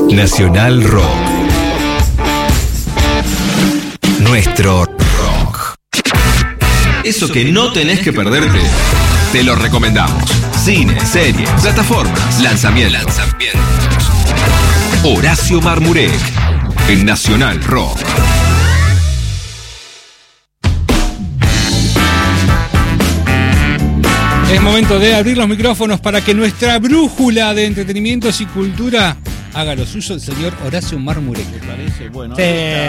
Nacional Rock. Nuestro rock. Eso que no tenés que perderte, te lo recomendamos. Cine, series, plataformas, lanzamientos. Horacio Marmurek en Nacional Rock. Es momento de abrir los micrófonos para que nuestra brújula de entretenimientos y cultura haga lo suyo el señor Horacio Marmurek. ¿Te parece? Bueno,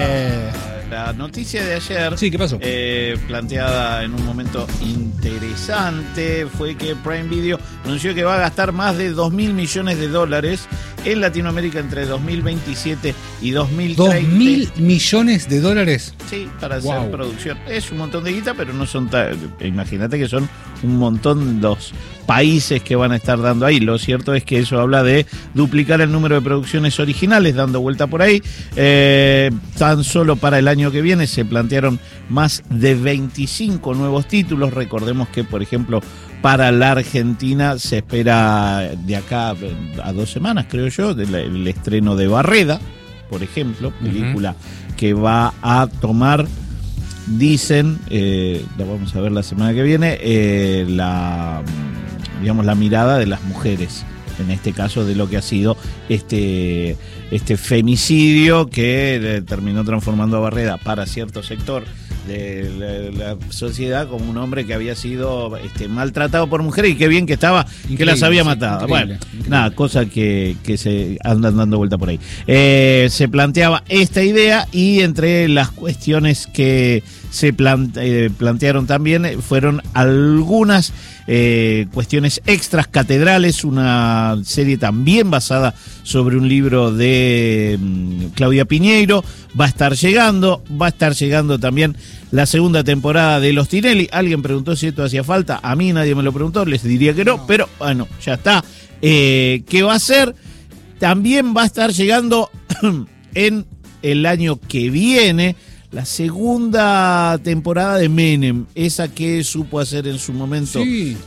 la noticia de ayer, sí, ¿qué pasó? Planteada en un momento interesante, fue que Prime Video anunció que va a gastar más de $2.000 millones en Latinoamérica entre 2027 y 2030. ¿$2.000 millones? Sí, para hacer producción. Es un montón de guita, pero no son imagínate que son un montón los países que van a estar dando ahí. Lo cierto es que eso habla de duplicar el número de producciones originales, dando vuelta por ahí. Tan solo para el año que viene se plantearon más de 25 nuevos títulos. Recordemos que, por ejemplo, para la Argentina se espera de acá a 2 semanas, creo yo, el estreno de Barreda, por ejemplo, película que va a tomar, dicen, la vamos a ver la semana que viene, la mirada de las mujeres, en este caso de lo que ha sido este femicidio que terminó transformando a Barreda para cierto sector de la sociedad como un hombre que había sido maltratado por mujeres, y qué bien que estaba, increíble, que las había matado. Increíble. Nada, cosa que se andan dando vuelta por ahí. Se planteaba esta idea, y entre las cuestiones que se plantearon también fueron algunas cuestiones extras. Catedrales, una serie también basada sobre un libro de Claudia Piñeiro, va a estar llegando también la segunda temporada de Los Tinelli. Alguien preguntó si esto hacía falta, a mí nadie me lo preguntó, les diría que no, pero bueno, ya está. ¿Qué va a ser? También va a estar llegando en el año que viene la segunda temporada de Menem, esa que supo hacer en su momento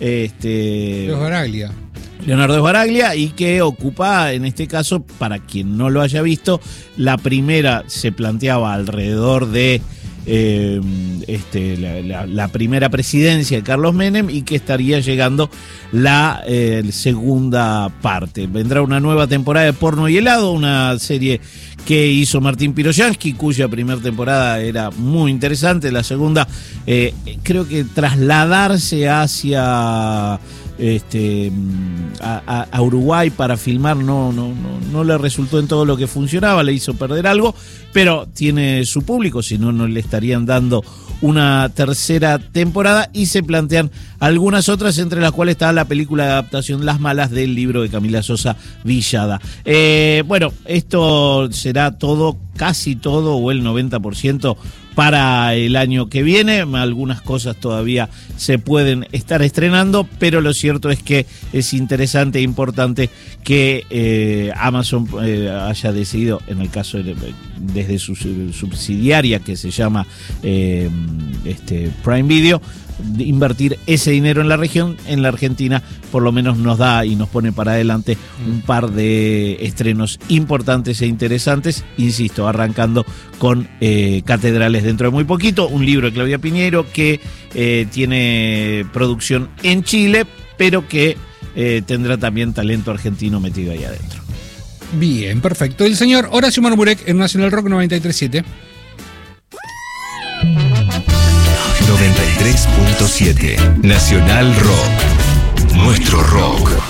Leonardo Sbaraglia, y que ocupa, en este caso, para quien no lo haya visto, la primera se planteaba alrededor de la primera presidencia de Carlos Menem, y que estaría llegando la segunda parte. Vendrá una nueva temporada de Porno y Helado, una serie que hizo Martín Piroyansky, cuya primera temporada era muy interesante. La segunda, creo que trasladarse hacia a Uruguay para filmar no le resultó en todo lo que funcionaba, le hizo perder algo, pero tiene su público, si no le estarían dando una tercera temporada, y se plantean algunas otras, entre las cuales está la película de adaptación Las Malas, del libro de Camila Sosa Villada. Bueno, esto será todo, casi todo, o el 90% para el año que viene. Algunas cosas todavía se pueden estar estrenando, pero lo cierto es que es interesante e importante que Amazon haya decidido, en el caso desde su subsidiaria que se llama Prime Video, invertir ese dinero en la región. En la Argentina por lo menos nos da y nos pone para adelante un par de estrenos importantes e interesantes, insisto, arrancando con Catedrales dentro de muy poquito, un libro de Claudia Piñeiro que tiene producción en Chile, pero que tendrá también talento argentino metido ahí adentro. Bien, perfecto. El señor Horacio Marmurek en Nacional Rock 93.7. 93.7 Nacional Rock. Nuestro rock.